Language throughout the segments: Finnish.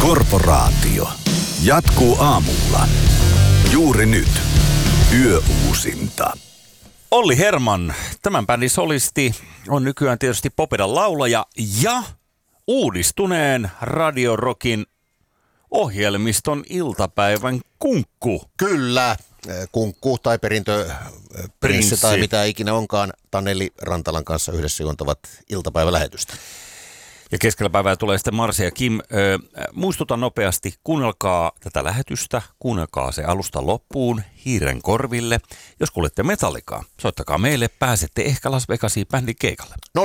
Korporaatio jatkuu aamulla. Juuri nyt. Yöuusinta. Olli Herman, tämän bändin solisti, on nykyään tietysti Popedan laulaja ja uudistuneen Radio Rockin ohjelmiston iltapäivän kunkku. Kyllä, kunkku tai perintöprinssi tai mitä ikinä onkaan. Taneli Rantalan kanssa yhdessä juontavat iltapäivälähetystä. Ja keskellä päivää tulee sitten Marse ja Kim. Muistutan nopeasti, kuunnelkaa tätä lähetystä, kuunnelkaa se alusta loppuun hiiren korville. Jos kuulette Metallicaa, soittakaa meille, pääsette ehkä Las Vegasiin bändin keikalle. 010800121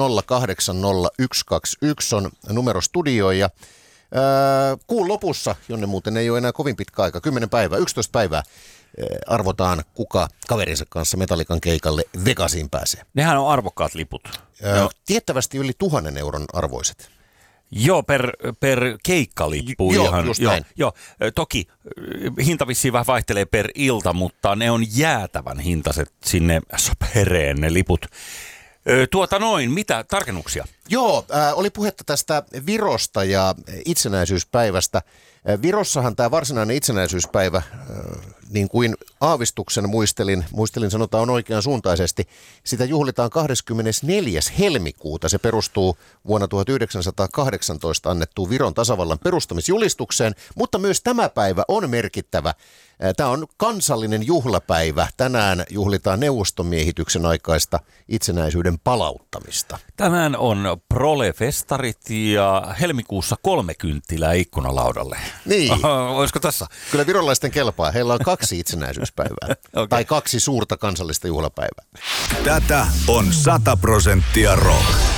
on numero studioon ja kuun lopussa, jonne muuten ei ole enää kovin pitkä aika, 10 päivää, 11 päivää, arvotaan kuka kaverinsa kanssa Metallican keikalle Vegasiin pääsee. Nehän on arvokkaat liput. Tiettävästi yli 1 000 euron arvoiset. Joo, per keikkalippu. Joo, just näin. Joo, toki hinta vissiin vähän vaihtelee per ilta, mutta ne on jäätävän hintaiset sinne pereen ne liput. Mitä tarkennuksia? Joo, oli puhetta tästä Virosta ja itsenäisyyspäivästä. Virossahan tämä varsinainen itsenäisyyspäivä, niin kuin aavistuksen muistelin sanotaan on oikean suuntaisesti, sitä juhlitaan 24. helmikuuta. Se perustuu vuonna 1918 annettuun Viron tasavallan perustamisjulistukseen, mutta myös tämä päivä on merkittävä. Tämä on kansallinen juhlapäivä. Tänään juhlitaan neuvostonmiehityksen aikaista itsenäisyyden palauttamista. Tänään on prole-festarit ja helmikuussa 3 kynttilää ikkunalaudalle. Niin. Olisiko tässä? Kyllä virolaisten kelpaa. Heillä on 2 itsenäisyyspäivää. Okay. Tai 2 suurta kansallista juhlapäivää. Tätä on 100% rock.